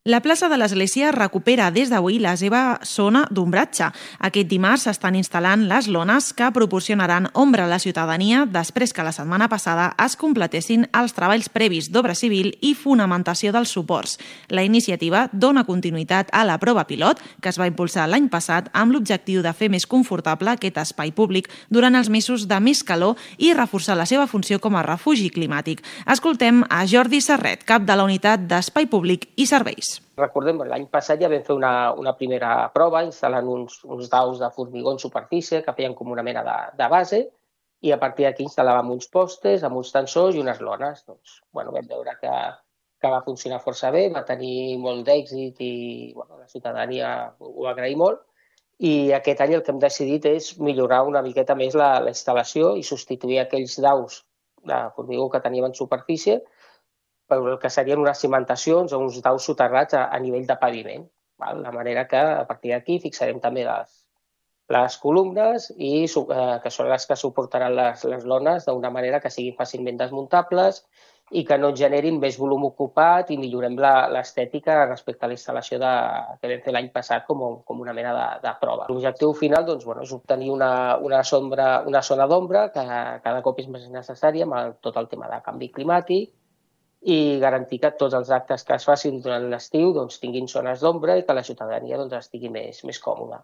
La plaça de l'Església recupera des d'avui la seva zona d'ombratge. Aquest dimarts s'estan instal·lant les lones que proporcionaran ombra a la ciutadania després que la setmana passada es completessin els treballs previs d'obra civil i fonamentació dels suports. La iniciativa dona continuïtat a la prova pilot que es va impulsar l'any passat amb l'objectiu de fer més confortable aquest espai públic durant els mesos de més calor i reforçar la seva funció com a refugi climàtic. Escoltem a Jordi Serret, cap de la Unitat d'Espai Públic i Serveis. Recordem, l'any passat ja vam fer una primera prova instal·lant uns daus de formigó en superfície que feien com una mena de base i a partir d'aquí instal·làvem uns postes amb uns tensors i unes lones. Vam veure que va funcionar força bé, va tenir molt d'èxit i la ciutadania ho va agrair molt. I aquest any el que hem decidit és millorar una miqueta més la instal·lació i substituir aquells daus de formigó que teníem en superfície per el que serien unes cimentacions o uns daus soterrats a nivell de paviment. De manera que a partir d'aquí fixarem també les columnes i que són les que suportaran les lones d'una manera que siguin fàcilment desmuntables i que no generin més volum ocupat i millorem l'estètica respecte a la instal·lació que vam fer l'any passat com una mena de prova. L'objectiu final és obtenir una zona d'ombra que cada cop és més necessària amb tot el tema de canvi climàtic i garantir que tots els actes que es facin durant l'estiu tinguin zones d'ombra i que la ciutadania estigui més còmoda.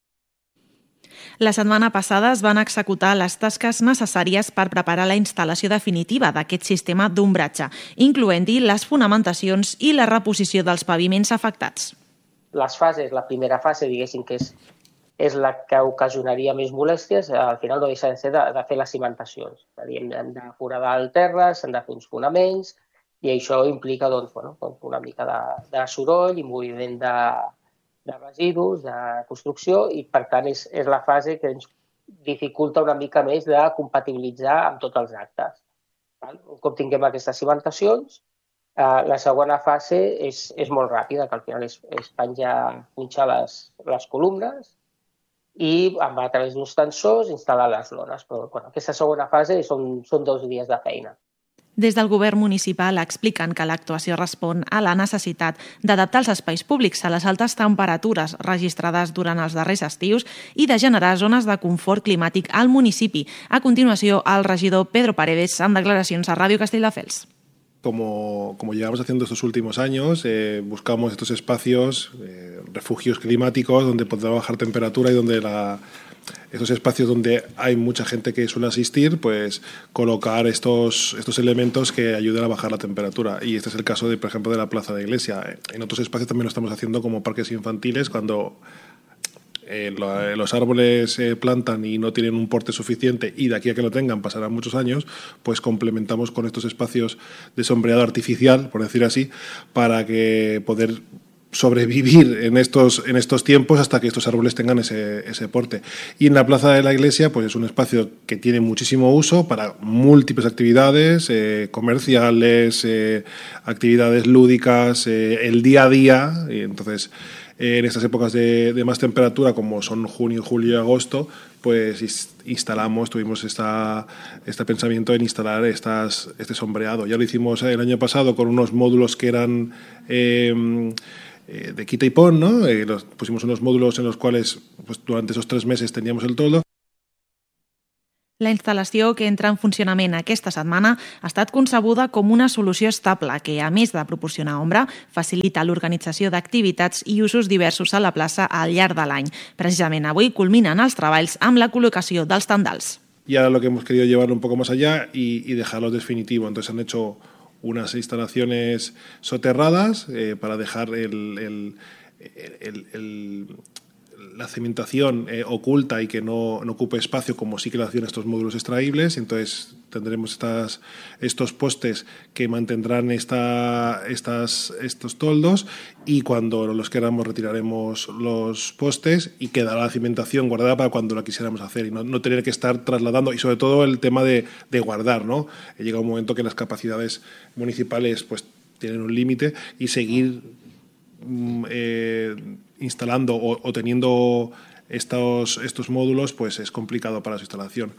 La setmana passada es van executar les tasques necessàries per preparar la instal·lació definitiva d'aquest sistema d'ombratge, incloent-hi les fonamentacions i la reposició dels paviments afectats. Les fases, la primera fase, diguéssim, que és la que ocasionaria més molèsties, al final no deixa de ser de fer les cimentacions. És a dir, hem de foradar el terra, s'han de fer uns fonaments, i això implica una mica de soroll i moviment de residus, de construcció, i per tant és la fase que ens dificulta una mica més de compatibilitzar amb tots els actes. Un cop tinguem aquestes cimentacions, la segona fase és molt ràpida, que al final és punxar les columnes i a través d'uns tensors instal·lar les lones. Però aquesta segona fase són 2 dies de feina. Des del govern municipal expliquen que l'actuació respon a la necessitat d'adaptar els espais públics a les altes temperatures registrades durant els darrers estius i de generar zones de confort climàtic al municipi. A continuació, el regidor Pedro Paredes amb declaracions a Ràdio Castelldefels. Como llevamos haciendo estos últimos años, buscamos estos espacios, refugios climáticos, donde podrá bajar temperatura y donde estos espacios donde hay mucha gente que suele asistir, pues colocar estos elementos que ayuden a bajar la temperatura. Y este es el caso, por ejemplo, de la Plaza de Iglesia. En otros espacios también lo estamos haciendo como parques infantiles, cuando los árboles plantan y no tienen un porte suficiente y de aquí a que lo tengan pasarán muchos años, pues complementamos con estos espacios de sombreado artificial, por decir así, para que poder sobrevivir en estos tiempos hasta que estos árboles tengan ese porte. Y en la Plaza de la Iglesia pues es un espacio que tiene muchísimo uso para múltiples actividades comerciales, actividades lúdicas, el día a día. Y entonces en estas épocas de más temperatura, como son junio, julio y agosto, pues tuvimos este pensamiento en instalar este sombreado. Ya lo hicimos el año pasado con unos módulos que eran de quita y pon, ¿no? Pusimos unos módulos en los cuales pues, durante esos 3 meses teníamos el toldo. La instal·lació que entra en funcionament aquesta setmana ha estat concebuda com una solució estable que, a més de proporcionar ombra, facilita l'organització d'activitats i usos diversos a la plaça al llarg de l'any. Precisament avui culminen els treballs amb la col·locació dels tendals. Y ahora lo que hemos querido llevarlo un poco más allá y dejarlo definitivo. Entonces han hecho unas instalaciones soterradas para dejar la cimentación oculta y que no ocupe espacio, como sí que lo hacían estos módulos extraíbles. Entonces tendremos estos postes que mantendrán estos toldos, y cuando los queramos retiraremos los postes y quedará la cimentación guardada para cuando la quisiéramos hacer y no tener que estar trasladando. Y sobre todo el tema de guardar, ¿no? Llega un momento que las capacidades municipales pues tienen un límite y seguir instalando o teniendo estos módulos, pues es complicado para su instalación,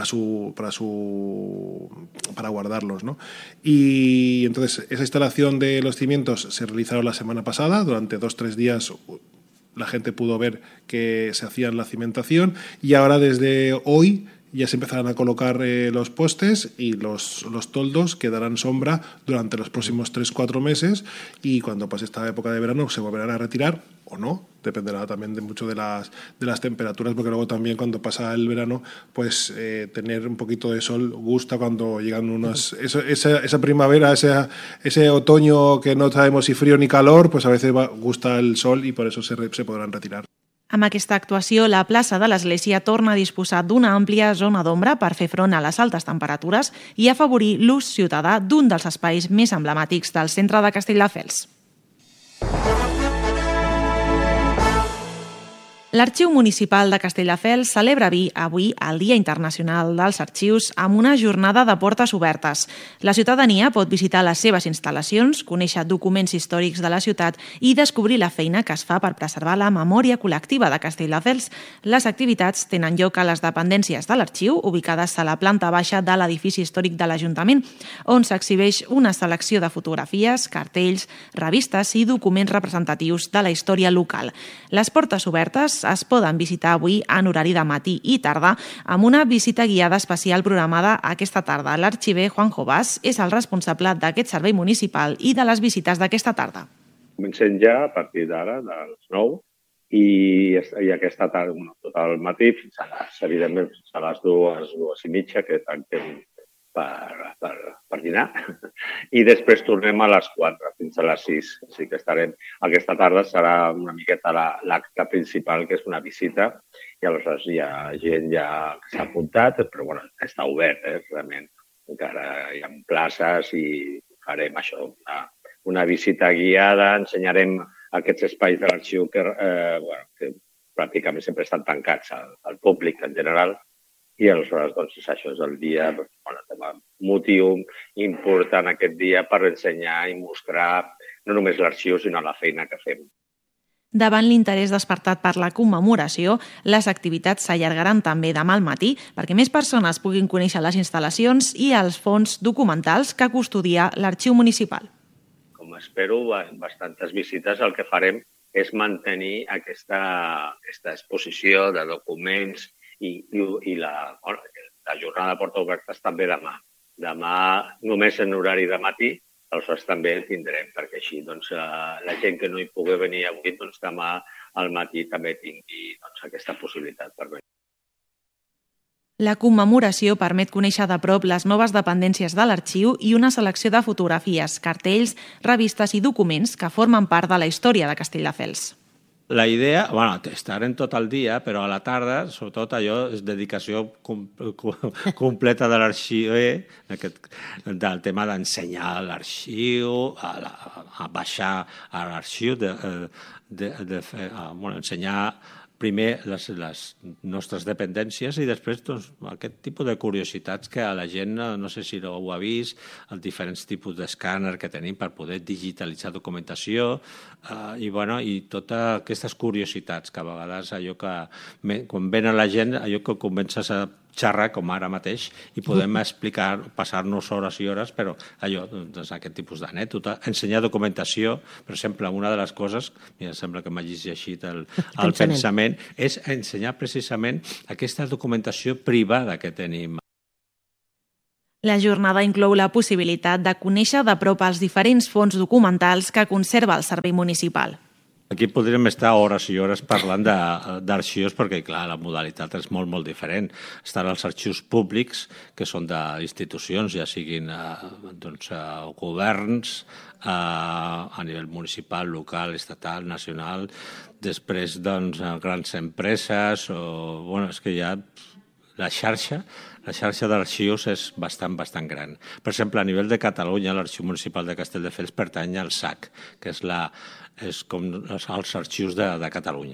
para guardarlos, ¿no? Y entonces esa instalación de los cimientos se realizaron la semana pasada. Durante 2-3 días la gente pudo ver que se hacía la cimentación, y ahora desde hoy ya se empezarán a colocar los postes, y los toldos que darán sombra durante los próximos 3-4 meses, y cuando pase esta época de verano se volverán a retirar o no, dependerá también mucho de las temperaturas, porque luego también cuando pasa el verano, pues tener un poquito de sol gusta cuando llegan esa primavera, ese otoño que no sabemos si frío ni calor, pues a veces gusta el sol y por eso se podrán retirar. Amb aquesta actuació, la plaça de l'Església torna a disposar d'una àmplia zona d'ombra per fer front a les altes temperatures i afavorir l'ús ciutadà d'un dels espais més emblemàtics del centre de Castelldefels. L'Arxiu Municipal de Castelldefels celebra avui el Dia Internacional dels Arxius amb una jornada de portes obertes. La ciutadania pot visitar les seves instal·lacions, conèixer documents històrics de la ciutat i descobrir la feina que es fa per preservar la memòria col·lectiva de Castelldefels. Les activitats tenen lloc a les dependències de l'arxiu, ubicades a la planta baixa de l'edifici històric de l'Ajuntament, on s'exhibeix una selecció de fotografies, cartells, revistes i documents representatius de la història local. Les portes obertes es poden visitar avui en horari de matí i tarda amb una visita guiada especial programada aquesta tarda. L'arxiver Juanjo Bas és el responsable d'aquest servei municipal i de les visites d'aquesta tarda. Comencem ja a partir d'ara, de les 9, i aquesta tarda, tot el matí, fins a evidentment, fins a les 2:30, que tanquem per dinar, i després tornem a les 4 fins a les 6. Així que estarem. Aquesta tarda serà una miqueta l'acte principal, que és una visita, i aleshores hi ha gent ja que s'ha apuntat, però bueno, està obert, realment. Encara hi ha places i farem això, una visita guiada, ensenyarem aquests espais de l'arxiu que pràcticament sempre estan tancats al públic en general. I aleshores, doncs, això és el dia, motiu important aquest dia per ensenyar i mostrar no només l'arxiu, sinó la feina que fem. Davant l'interès despertat per la commemoració, les activitats s'allargaran també demà al matí perquè més persones puguin conèixer les instal·lacions i els fons documentals que custodia l'Arxiu Municipal. Com espero, bastantes visites, el que farem és mantenir aquesta exposició de documents i la jornada de portes obertes també demà. Demà només en horari de matí, aleshores també el tindrem, perquè així la gent que no hi pugui venir avui, demà al matí també tingui aquesta possibilitat per venir. La commemoració permet conèixer de prop les noves dependències de l'arxiu i una selecció de fotografies, cartells, revistes i documents que formen part de la història de Castelldefels. La idea, estarem tot el dia, però a la tarda, sobretot allò, és dedicació completa de l'arxiu, del tema d'ensenyar l'arxiu, a baixar a l'arxiu, ensenyar primer les nostres dependències i després aquest tipus de curiositats que a la gent, no sé si ho ha vist, els diferents tipus d'escàner que tenim per poder digitalitzar documentació i totes aquestes curiositats que a vegades allò que quan ven a la gent, allò que comences a xerrar com ara mateix i podem explicar, passar-nos hores i hores, però allò, aquest tipus d'anècdota, ensenyar documentació, per exemple, una de les coses, em sembla que m'ha llegit el pensament, és ensenyar precisament aquesta documentació privada que tenim. La jornada inclou la possibilitat de conèixer de prop els diferents fons documentals que conserva el Servei Municipal. Aquí podríem estar hores i hores parlant d'arxius perquè, clar, la modalitat és molt, molt diferent. Estan els arxius públics, que són d'institucions, ja siguin governs, a nivell municipal, local, estatal, nacional, després grans empreses, és que ja la xarxa d'arxius és bastant gran. Per exemple, a nivell de Catalunya, l'Arxiu Municipal de Castelldefels pertany al SAC, que és com els arxius de Catalunya.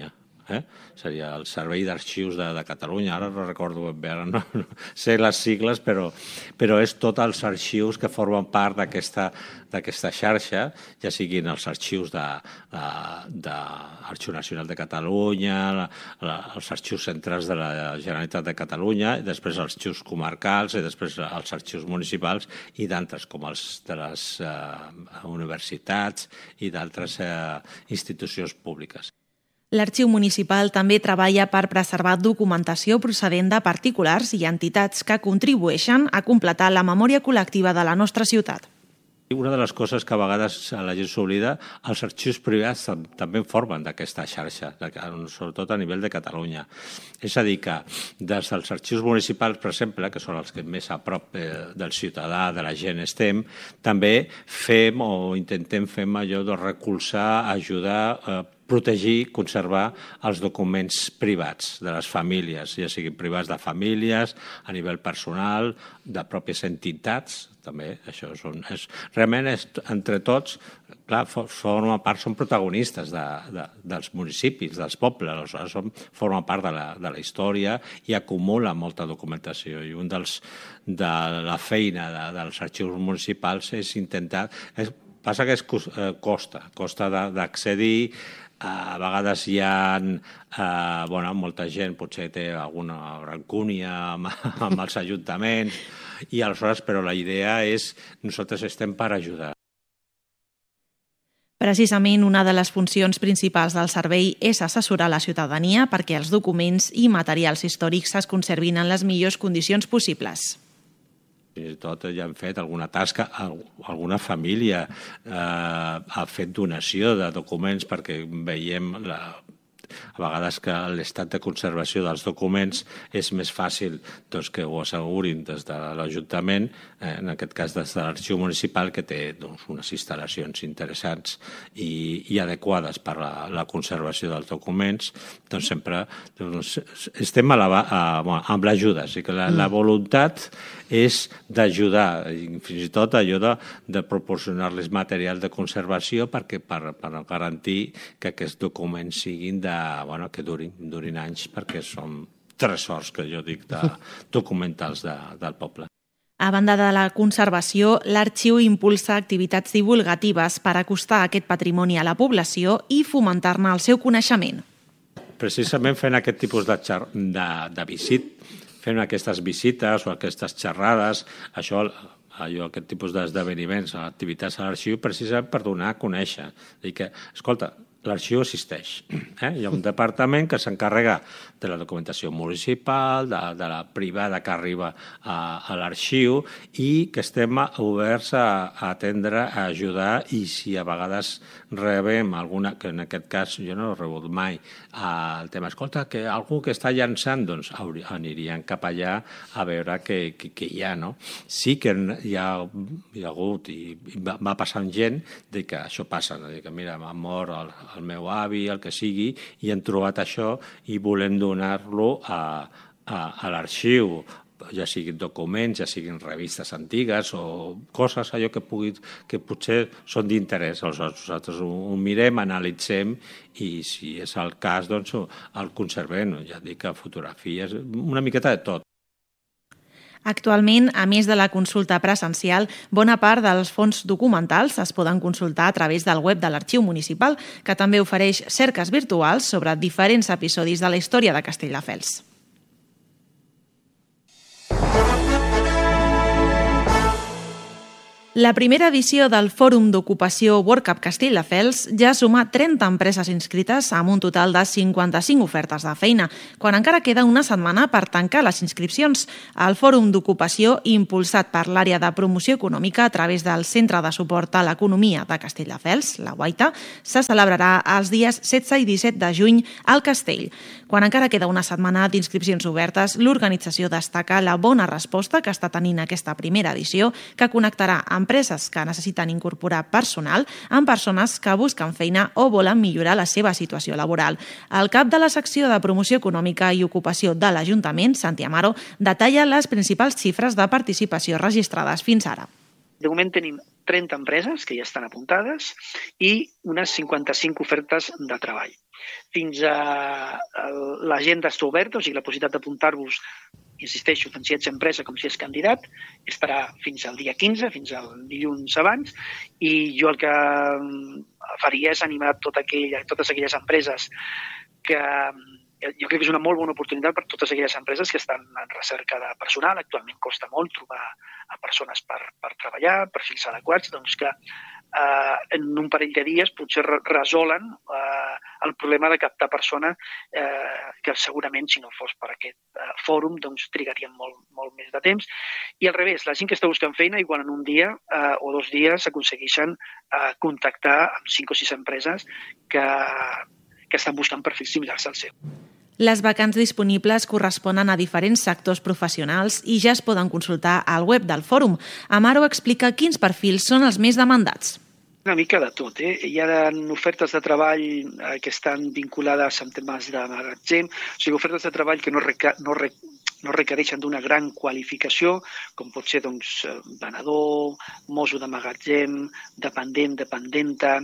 Seria el Servei d'Arxius de Catalunya, ara no recordo ben bé, ara no sé les sigles, però és tots els arxius que formen part d'aquesta xarxa, ja siguin els arxius de l'Arxiu Nacional de Catalunya, els arxius centrals de la Generalitat de Catalunya, i després els arxius comarcals, i després els arxius municipals, i d'altres, com els de les universitats i d'altres institucions públiques. L'Arxiu Municipal també treballa per preservar documentació procedent de particulars i entitats que contribueixen a completar la memòria col·lectiva de la nostra ciutat. Una de les coses que a vegades la gent s'oblida, els arxius privats també formen d'aquesta xarxa, sobretot a nivell de Catalunya. És a dir, que des dels arxius municipals, per exemple, que són els que més a prop del ciutadà, de la gent estem, també fem o intentem fer allò de recolzar, ajudar, protegir, conservar els documents privats de les famílies, ja siguin privats de famílies, a nivell personal, de pròpies entitats, també, això realment entre tots, clar, formen part, són protagonistes dels municipis, dels pobles, formen part de la història i acumulen molta documentació. I un de la feina dels arxius municipals és intentar... Passa que costa d'accedir. A vegades hi ha molta gent, potser té alguna rancúnia amb els ajuntaments, i aleshores, però la idea és nosaltres estem per ajudar. Precisament una de les funcions principals del servei és assessorar la ciutadania perquè els documents i materials històrics es conservin en les millors condicions possibles. Fins i tot ja han fet alguna tasca, alguna família ha fet donació de documents perquè veiem a vegades que l'estat de conservació dels documents és més fàcil que ho assegurin des de l'Ajuntament, en aquest cas des de l'Arxiu Municipal, que té unes instal·lacions interessants i adequades per a la conservació dels documents. Doncs sempre estem amb l'ajuda, o sigui que la voluntat és d'ajudar, fins i tot allò de proporcionar-les material de conservació per garantir que aquests documents siguin que durin anys, perquè són tresors, que jo dic, documentals del poble. A banda de la conservació, l'Arxiu impulsa activitats divulgatives per acostar aquest patrimoni a la població i fomentar-ne el seu coneixement. Precisament fent aquest tipus de fent aquestes visites o aquestes xerrades, aquest tipus d'esdeveniments, activitats a l'arxiu, precisament per donar a conèixer. És dir que, escolta, l'arxiu existeix. Hi ha un departament que s'encarrega de la documentació municipal, de la privada que arriba a l'arxiu, i que estem oberts a atendre, a ajudar, i si a vegades rebem alguna, que en aquest cas jo no he rebut mai, el tema, escolta, que algú que està llançant, doncs anirien cap allà a veure què hi ha, no? Sí que hi ha hagut, i va passant gent, que això passa, que mira, m'ha mort el meu avi, el que sigui, i hem trobat això i volem donar-lo a l'arxiu, ja siguin documents, ja siguin revistes antigues o coses allò que potser són d'interès. Aleshores nosaltres ho mirem, analitzem i si és el cas doncs el conservem. Ja dic que fotografies, una miqueta de tot. Actualment, a més de la consulta presencial, bona part dels fons documentals es poden consultar a través del web de l'Arxiu Municipal, que també ofereix cerques virtuals sobre diferents episodis de la història de Castelldefels. La primera edició del Fòrum d'Ocupació WorkUp Castelldefels ja suma 30 empreses inscrites amb un total de 55 ofertes de feina, quan encara queda una setmana per tancar les inscripcions. El Fòrum d'Ocupació, impulsat per l'àrea de promoció econòmica a través del Centre de Suport a l'Economia de Castelldefels, la Guaita, se celebrarà els dies 16 i 17 de juny al Castell. Quan encara queda una setmana d'inscripcions obertes, l'organització destaca la bona resposta que està tenint aquesta primera edició, que connectarà empreses que necessiten incorporar personal amb persones que busquen feina o volen millorar la seva situació laboral. El cap de la secció de promoció econòmica i ocupació de l'Ajuntament, Santi Amaro, detalla les principals xifres de participació registrades fins ara. De moment tenim 30 empreses que ja estan apuntades i unes 55 ofertes de treball. fins a l'agenda està oberta, o sigui, la possibilitat d'apuntar-vos, insisteixo, tant si ets empresa com si ets candidat, estarà fins al dia 15, fins al dilluns abans, i jo el que faria és animar totes aquelles empreses que jo crec que és una molt bona oportunitat per totes aquelles empreses que estan en recerca de personal. Actualment costa molt trobar a persones per treballar, perfils adequats, doncs que en un parell de dies potser resolen el problema de captar persona que segurament si no fos per aquest fòrum doncs trigarien molt més de temps. I al revés, la gent que està buscant feina igual en un dia o 2 dies aconsegueixen contactar amb 5 o 6 empreses que estan buscant perfils similars al seu. Les vacants disponibles corresponen a diferents sectors professionals i ja es poden consultar al web del fòrum. Amaro explica quins perfils són els més demandats. Una mica de tot. Hi ha ofertes de treball que estan vinculades amb temes de magatzem, o sigui, ofertes de treball que no requereixen d'una gran qualificació, com pot ser venedor, mosso de magatzem, dependent, dependenta,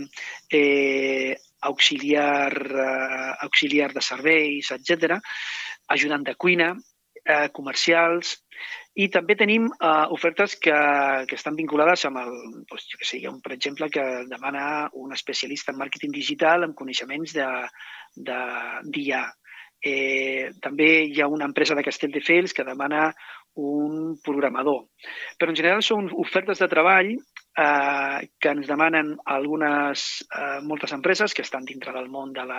auxiliar de serveis, etc., ajudant de cuina, comercials, i també tenim ofertes que estan vinculades amb per exemple, que demana un especialista en màrqueting digital amb coneixements d'IA. També hi ha una empresa de Castelldefels que demana un programador. Però en general són ofertes de treball que ens demanen moltes empreses que estan dintre del món de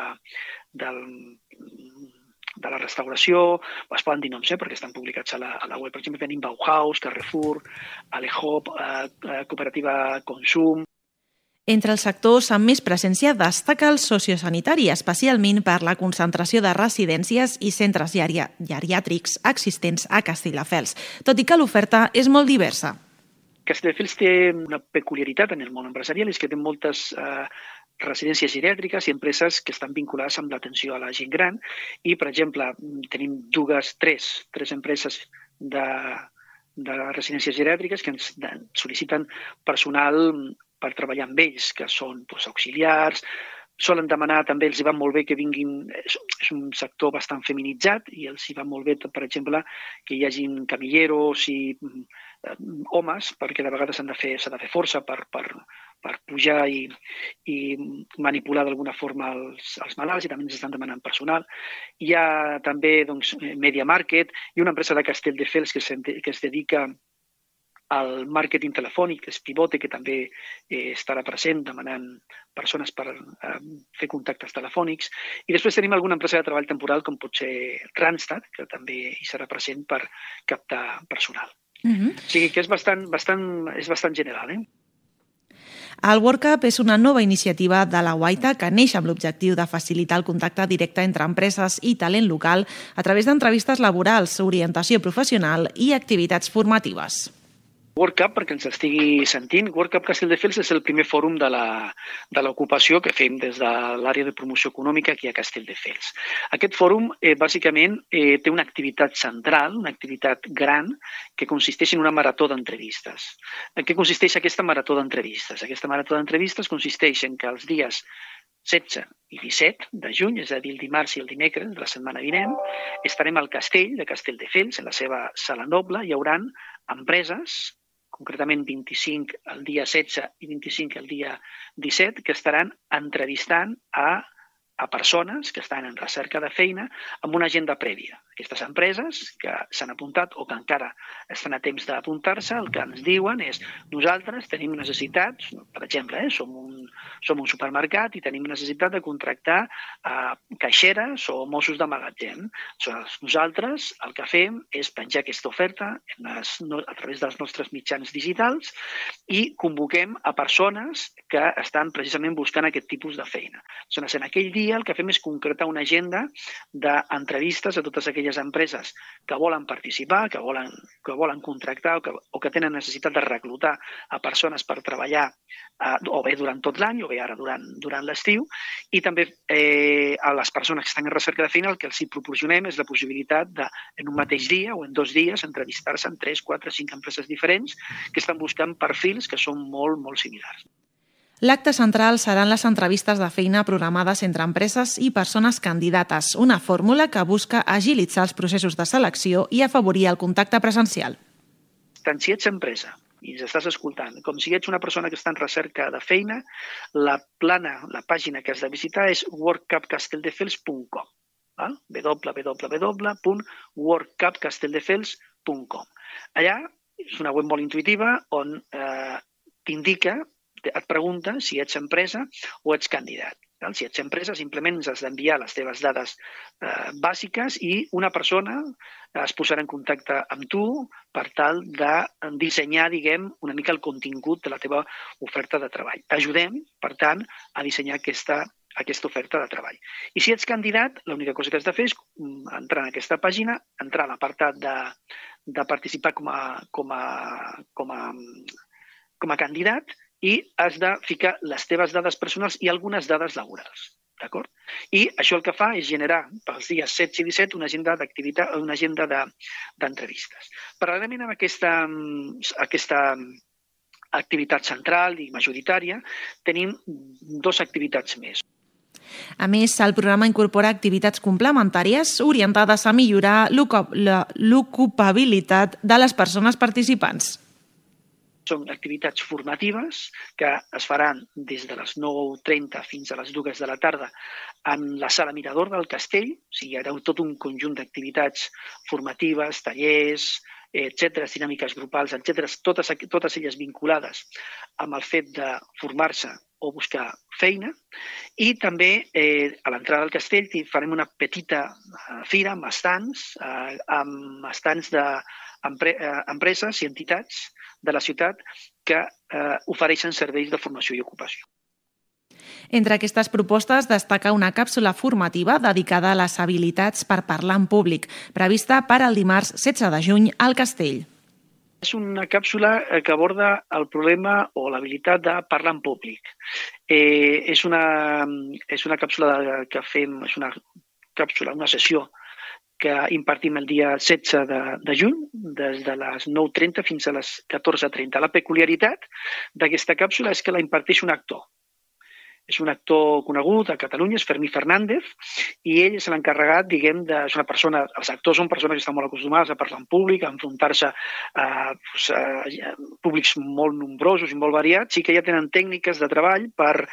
la restauració, es poden dir noms perquè estan publicats a la web. Per exemple, tenim Bauhaus, Carrefour, Alehop, Cooperativa Consum. Entre els sectors amb més presència destaca el sociosanitari, especialment per la concentració de residències i centres geriàtrics existents a Castelldefels, tot i que l'oferta és molt diversa. Castelldefels té una peculiaritat en el món empresarial, és que té moltes residències geriàtriques i empreses que estan vinculades amb l'atenció a la gent gran i, per exemple, tenim tres empreses de residències geriàtriques que ens sol·liciten personal per treballar amb ells, que són auxiliars, solen demanar, també els hi va molt bé que vinguin, és un sector bastant feminitzat i els hi va molt bé, per exemple, que hi hagin camilleros i homes, perquè de vegades s'ha de fer força per pujar i manipular d'alguna forma els malalts i també ens estan demanant personal. Hi ha també Media Market i una empresa de Castelldefels que es dedica al màrqueting telefònic, que és Pivote, que també estarà present demanant persones per fer contactes telefònics. I després tenim alguna empresa de treball temporal, com pot ser Randstad, que també hi serà present per captar personal. O sigui que és bastant general. El WorkUp és una nova iniciativa de la Guaita que neix amb l'objectiu de facilitar el contacte directe entre empreses i talent local a través d'entrevistes laborals, orientació professional i activitats formatives. WorkUp, perquè ens estigui sentint, WorkUp Castelldefels és el primer fòrum de l'ocupació que fem des de l'àrea de promoció econòmica aquí a Castelldefels. Aquest fòrum, bàsicament, té una activitat central, una activitat gran, que consisteix en una marató d'entrevistes. En què consisteix aquesta marató d'entrevistes? Aquesta marató d'entrevistes consisteix en que els dies 16 i 17 de juny, és a dir, el dimarts i el dimecres de la setmana vinent, estarem al castell de Castelldefels, en la seva sala noble. Hi haurà empreses, concretament 25 el dia 16 i 25 el dia 17, que estaran entrevistant a persones que estan en recerca de feina amb una agenda prèvia. Aquestes empreses que s'han apuntat o que encara estan a temps d'apuntar-se, el que ens diuen és nosaltres tenim necessitats, per exemple, som un supermercat i tenim necessitat de contractar caixeres o mossos de magatzem. Nosaltres el que fem és penjar aquesta oferta a través dels nostres mitjans digitals i convoquem a persones que estan precisament buscant aquest tipus de feina. En aquell dia el que fem és concretar una agenda d'entrevistes a totes aquelles empreses que volen participar, que volen contractar o que tenen necessitat de reclutar a persones per treballar o bé durant tot l'any o bé ara durant l'estiu, i també a les persones que estan en recerca de feina el que els proporcionem és la possibilitat de, en un mateix dia o en 2 dies, entrevistar-se en 3, 4, 5 empreses diferents que estan buscant perfils que són molt, molt similars. L'acte central seran les entrevistes de feina programades entre empreses i persones candidates, una fórmula que busca agilitzar els processos de selecció i afavorir el contacte presencial. Tant si ets empresa i ens estàs escoltant, com si ets una persona que està en recerca de feina, la pàgina que has de visitar és workupcastelldefels.com, www.workupcastelldefels.com. Allà és una web molt intuïtiva on t'indica, et pregunta si ets empresa o ets candidat. Si ets empresa, simplement ens has d'enviar les teves dades bàsiques i una persona es posarà en contacte amb tu per tal de dissenyar, una mica el contingut de la teva oferta de treball. T'ajudem, per tant, a dissenyar aquesta oferta de treball. I si ets candidat, l'única cosa que has de fer és entrar en aquesta pàgina, entrar a l'apartat de participar com a candidat i has de ficar les teves dades personals i algunes dades laborals. D'acord? I això el que fa és generar pels dies 16 i 17 una agenda d'activitat, una agenda d'entrevistes. Paral·lelament amb aquesta activitat central i majoritària, tenim 2 activitats més. A més, el programa incorpora activitats complementàries orientades a millorar l'ocupabilitat de les persones participants. Són activitats formatives que es faran des de les 9:30 fins a les 2 de la tarda en la sala Mirador del Castell. O sigui, hi haurà tot un conjunt d'activitats formatives, tallers, etcètera, dinàmiques grupals, etcètera, totes elles vinculades amb el fet de formar-se o buscar feina. I també a l'entrada del castell farem una petita fira amb estants d'empreses i entitats de la ciutat que ofereixen serveis de formació i ocupació. Entre aquestes propostes destaca una càpsula formativa dedicada a les habilitats per parlar en públic, prevista per al dimarts 16 de juny al Castell. És una càpsula que aborda el problema o l'habilitat de parlar en públic. És una càpsula que fem, una sessió que impartim el dia 16 de juny, des de les 9:30 fins a les 14:30. La peculiaritat d'aquesta càpsula és que la imparteix un actor. És un actor conegut a Catalunya, és Fermí Fernández, i ell és l'encarregat, és una persona, els actors són persones que estan molt acostumades a parlar en públic, a enfrontar-se a públics molt nombrosos i molt variats, i que ja tenen tècniques de treball per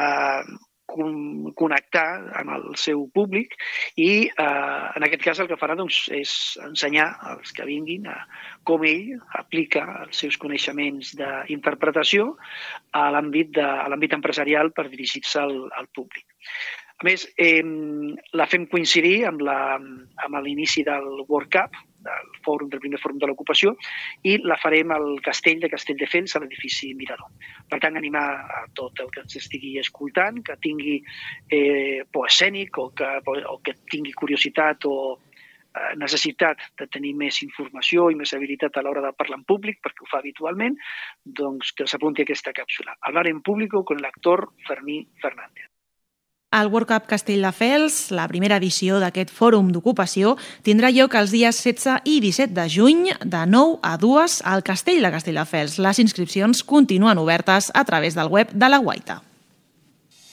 connectar amb el seu públic i en aquest cas el que farà és ensenyar als que vinguin com ell aplica els seus coneixements d'interpretació a l'àmbit empresarial per dirigir-se al públic. A més, la fem coincidir amb l'inici del World Cup, del primer fòrum de l'ocupació, i la farem al castell de Castelldefels, a l'edifici Mirador. Per tant, animar a tot el que ens estigui escoltant, que tingui por escènic o que tingui curiositat o necessitat de tenir més informació i més habilitat a l'hora de parlar en públic, perquè ho fa habitualment, doncs que s'apunti a aquesta càpsula. Hablar en público con el actor Fermí Fernández. El World Cup Castelldefels, la primera edició d'aquest fòrum d'ocupació, tindrà lloc els dies 16 i 17 de juny, de 9 a 2 al Castell de Castelldefels. Les inscripcions continuen obertes a través del web de la Guaita.